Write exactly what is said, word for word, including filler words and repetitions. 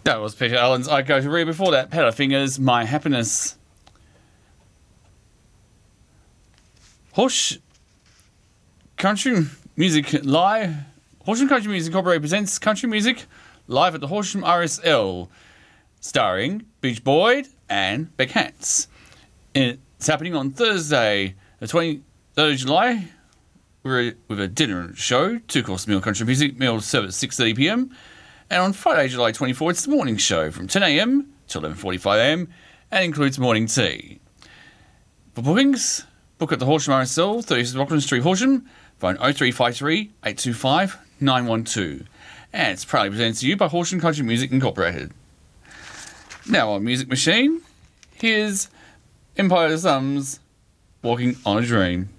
That was Peter Allen's I Go to Rio. Before that, Powderfingers, My Happiness. Horse Country Music Live. Horsham Country Music Incorporated presents Country Music live at the Horsham R S L, starring Beach Boyd and Beck Hance. It's happening on Thursday, the twenty-third of July, with a dinner show, two-course meal country music, meal served at six thirty p m. And on Friday, July twenty-fourth, it's the morning show from ten a m to eleven forty-five a m and includes morning tea. For bookings, book at the Horsham R S L, thirty-six Rockland Street, Horsham, phone oh three five three, eight two five, nine one two. And it's proudly presented to you by Horsham Country Music Incorporated. Now on Music Machine, here's Empire of the Slums, Walking on a Dream.